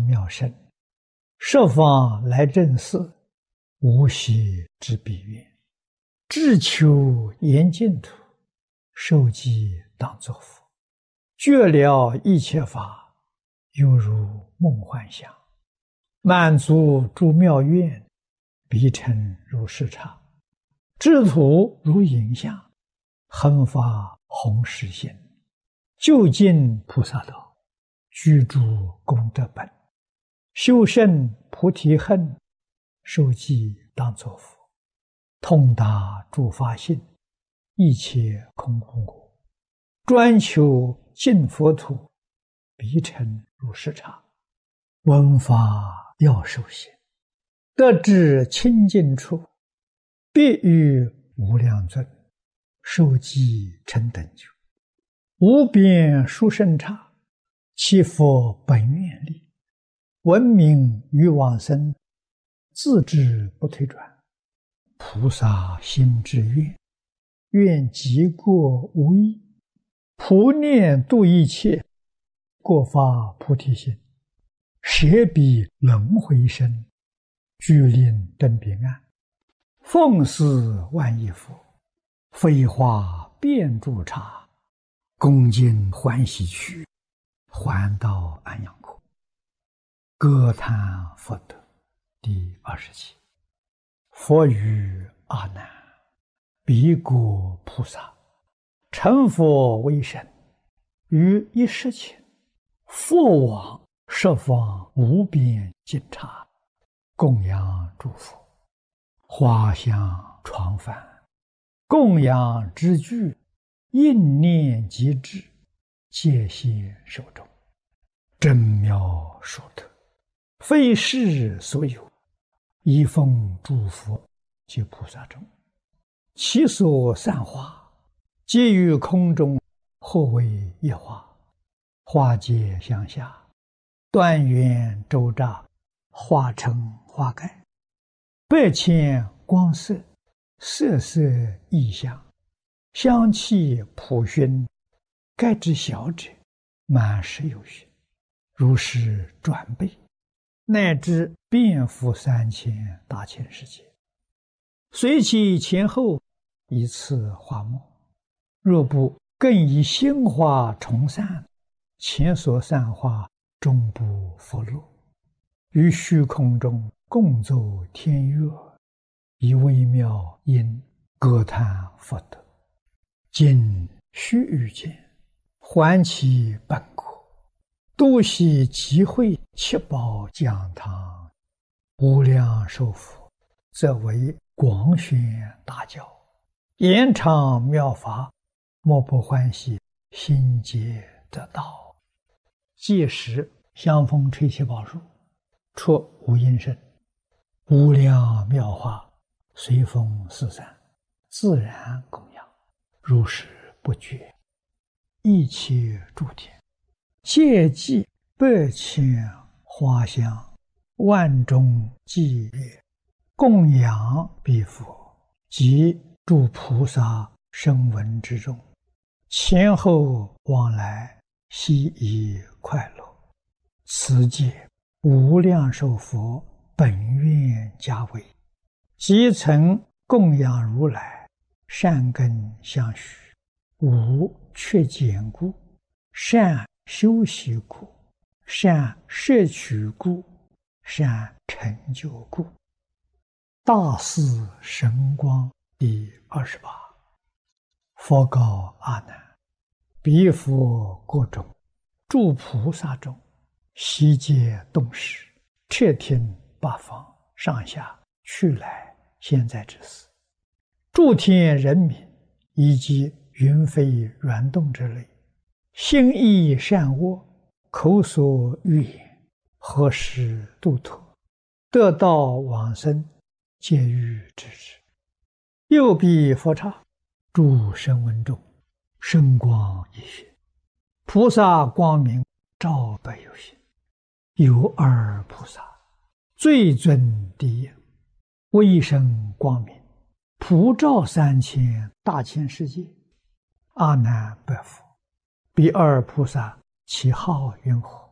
妙胜，十方来正寺，无暇之彼愿。志求严净土，受记当作佛。觉了一切法，犹如梦幻想。满足诸妙愿，必成如是刹。智土如影像，恒发弘誓心。究竟菩萨道，居住功德本。修胜菩提恨，受记当作佛。通达诸法性，一切空无我。专求净佛土，必成如是刹。闻法要受行，得至清净处，必遇无量尊。受记成等觉，无边殊胜刹。其佛本愿力，闻名于往生，自知不退转。菩萨心之愿，愿极过无益。普念度一切，过发菩提心。舍彼轮回身，具令登彼岸。奉事万亿佛，飞花遍诸刹。恭敬欢喜去，还到安阳国。歌叹佛德第27。佛语阿难：彼国菩萨，成佛为身，于一时前，复往十方无边尽刹，供养诸佛。花香床幡，供养之具，应念即至，戒现手中。真妙殊特，非世所有，一奉诸佛及菩萨中。其所散花，皆于空中，或为一花。花皆向下，端圆周匝，花成花盖。百千光色，色色异香，香气普熏。盖之小者，满10有余。如是转倍，乃至遍覆3000大千世界。随其前后，以次花末。若不更以新花重散，前所散花终不复落。于虚空中共奏天乐，以微妙音歌叹佛德。今须臾间，还其本国。度悉集会七宝讲堂，无量寿佛，则为广宣大教，延长妙法，莫不欢喜，心皆得道。届时香风吹七宝树，出无音声，无量妙法随风四散，自然供养，如是不绝。一切诸天戒记百千花香，万众伎乐，供养彼佛及诸菩萨声闻之中，前后往来，悉以快乐。此戒无量寿佛本愿加为，即曾供养如来，善根相续，无缺减故，善修习故，善摄取故，善成就故。大士神光第28。佛告阿难：彼佛国中，诸菩萨中，悉皆动识，彻听八方上下去来现在之事。诸天人民以及云飞软动之类，心意善恶，口所欲言，何时度脱，得道往生，皆欲知之。又彼佛刹，诸声闻中，声光一现，菩萨光明照百有心。有二菩萨，最尊第一，威声光明，普照3000大千世界。阿难白佛：彼二菩萨其号云何？